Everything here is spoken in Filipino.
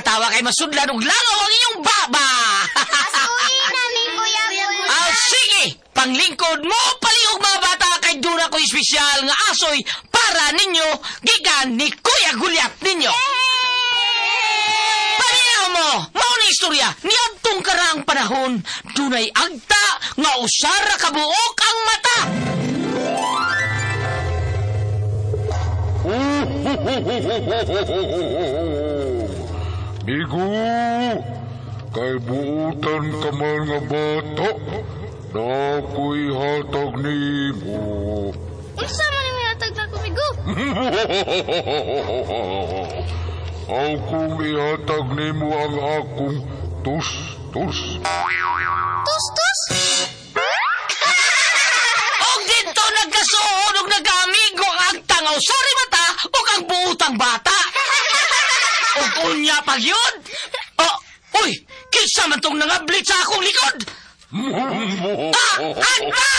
tawa kay masudlan og langaw ang inyong baba. Asuhin namin, Kuya Gulay. Sige, panglingkod mo paliog mga bata kay dura ko espesyal nga asoy para ninyo gikan ni Kuya Gulyat ninyo. Pareho mo, mao ni istorya niadtong karang panahon dunay agta nga usara kabuok ang mata. Migo, kay buutan ka man nga bata, na ako'y hatag nimo. Unsa man ni hatag na kumigo? Akong ihatag nimo ang akong tus-tus. Tus-tus? Og dito nagkasuod og nagamigo ang agta nga usari mata o ang buutang bata. Og unya pag yun. Uy, kinsa man tong nangablit sa akong likod? Agta!